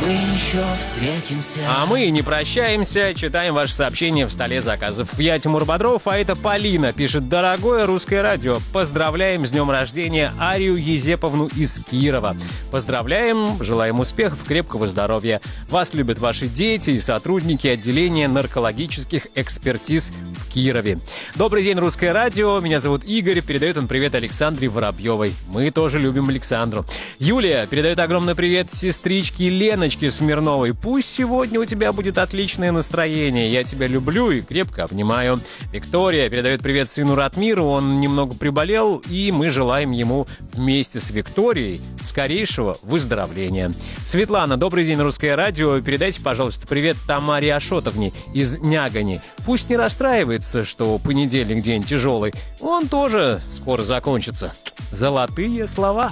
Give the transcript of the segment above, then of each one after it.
мы еще встретимся. А мы не прощаемся, читаем ваши сообщения в столе заказов. Я Тимур Бодров, а это Полина пишет: дорогое русское радио, поздравляем с днем рождения Арию Езеповну из Кирова. Поздравляем, желаем успехов, крепкого здоровья. Вас любят ваши дети и сотрудники отделения наркологических экспертиз в Кирове. Добрый день, русское радио, меня зовут Игорь, передает он привет Александре Воробьевой. Мы тоже любим Александру. Юлия передает огромный привет сестричке Леночке Смирновой. Пусть сегодня у тебя будет отличное настроение. Я тебя люблю и крепко обнимаю. Виктория передает привет сыну Ратмиру. Он немного приболел, и мы желаем ему вместе с Викторией скорейшего выздоровления. Светлана, добрый день, русское радио. Передайте, пожалуйста, привет Тамаре Ашотовне из Нягани. Пусть не расстраивается, что понедельник день тяжелый. Он тоже скоро закончится. Золотые слова.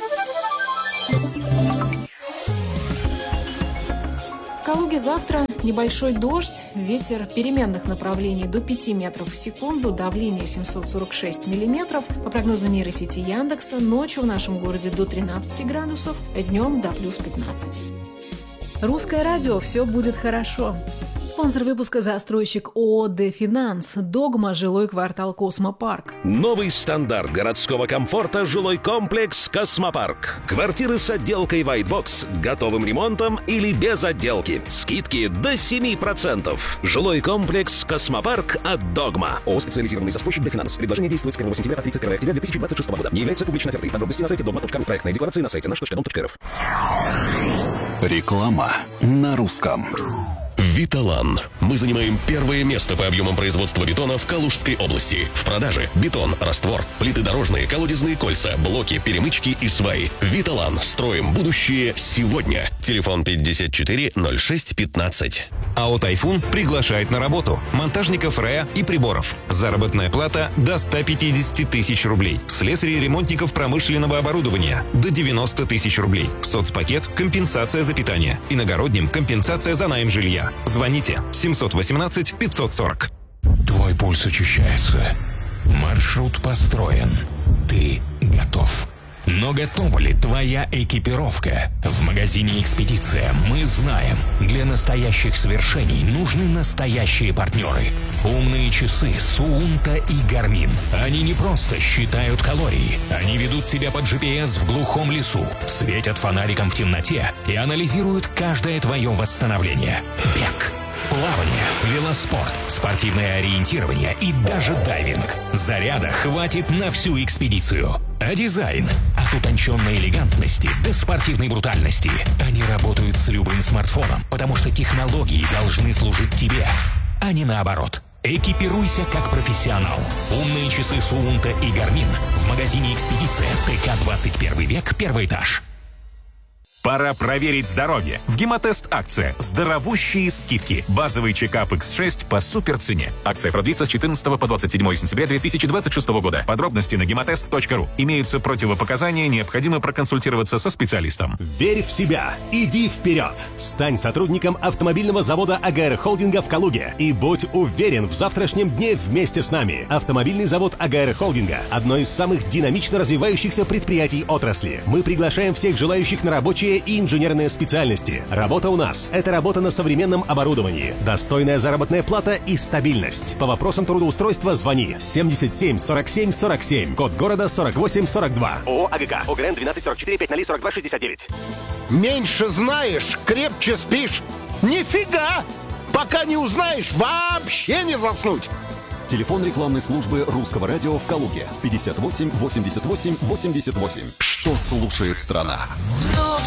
В Калуге завтра небольшой дождь, ветер переменных направлений до 5 метров в секунду, давление 746 миллиметров. По прогнозу нейросети Яндекса, ночью в нашем городе до 13 градусов, днем до плюс 15. Русское радио, все будет хорошо. Спонсор выпуска — застройщик ООО «Дефинанс». Догма, жилой квартал «Космопарк». Новый стандарт городского комфорта — жилой комплекс «Космопарк». Квартиры с отделкой White Box, готовым ремонтом или без отделки. Скидки до 7%. Жилой комплекс «Космопарк» от Догма. ООО «Специализированный застройщик «Дефинанс». Предложение действует с 1 сентября по 31 октября 2026 года. Не является публичной офертой. Подробности на сайте dogma.ru. Проектная декларация на сайте наш.дом.рф. Реклама на русском. Виталан. Мы занимаем первое место по объемам производства бетона в Калужской области. В продаже бетон, раствор, плиты дорожные, колодезные кольца, блоки, перемычки и сваи. Виталан. Строим будущее сегодня. Телефон 54 06 15. АО «Тайфун» приглашает на работу монтажников РЭА и приборов. Заработная плата до 150 тысяч рублей. Слесарей и ремонтников промышленного оборудования до 90 тысяч рублей. Соцпакет – компенсация за питание. Иногородним – компенсация за найм жилья. Звоните 718 540. Твой пульс учащается. Маршрут построен. Ты готов. Но готова ли твоя экипировка? В магазине «Экспедиция» мы знаем, для настоящих свершений нужны настоящие партнеры. Умные часы Суунта и Гармин. Они не просто считают калории. Они ведут тебя под GPS в глухом лесу, светят фонариком в темноте и анализируют каждое твое восстановление. Бег, плавание, велоспорт, спортивное ориентирование и даже дайвинг. Заряда хватит на всю экспедицию. А дизайн? От утонченной элегантности до спортивной брутальности. Они работают с любым смартфоном, потому что технологии должны служить тебе, а не наоборот. Экипируйся как профессионал. Умные часы Суунта и Гармин в магазине «Экспедиция». ТК 21 век, первый этаж. Пора проверить здоровье. В Гемотест акция. Здоровущие скидки. Базовый чекап X6 по суперцене. Акция продлится с 14 по 27 сентября 2026 года. Подробности на gematest.ru. Имеются противопоказания, необходимо проконсультироваться со специалистом. Верь в себя. Иди вперед. Стань сотрудником автомобильного завода АГР Холдинга в Калуге и будь уверен в завтрашнем дне вместе с нами. Автомобильный завод АГР Холдинга – одно из самых динамично развивающихся предприятий отрасли. Мы приглашаем всех желающих на рабочие и инженерные специальности. Работа у нас – это работа на современном оборудовании, достойная заработная плата и стабильность. По вопросам трудоустройства звони 77 47 47, код города 48 42. ООО АГК, ОГРН 12 44 5 42 69. Меньше знаешь, крепче спишь. Нифига! Пока не узнаешь, вообще не заснуть. Телефон рекламной службы Русского радио в Калуге 58 88 88. Что слушает страна?